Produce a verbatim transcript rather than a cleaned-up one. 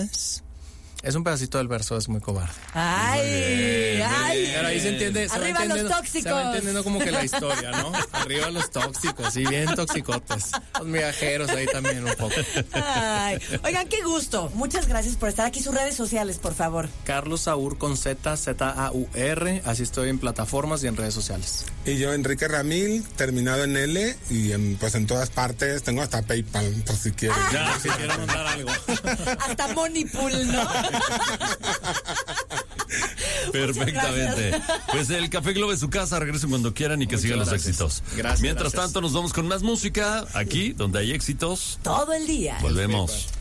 es... Es un pedacito del verso, es muy cobarde. Ay, bien, ay. Pero ahí se entiende. Se Arriba va los tóxicos. Se va entendiendo como que la historia, ¿no? Arriba los tóxicos, sí, bien toxicotes. Los migajeros ahí también un poco. Ay. Oigan, qué gusto. Muchas gracias por estar aquí. Sus redes sociales, por favor. Carlos Saur con Z, Z A U R. Así estoy en plataformas y en redes sociales. Y yo, Enrique Ramil, terminado en L, y en, pues en todas partes. Tengo hasta PayPal, por si quieren. Ah. Ya, si quieren mandar algo. Hasta Moneypool, ¿no? Perfectamente. Pues el Café Globo es su casa, regresen cuando quieran y que Muchas sigan los gracias. éxitos. Gracias. Mientras gracias. tanto, nos vamos con más música aquí, donde hay éxitos. Todo el día. Volvemos.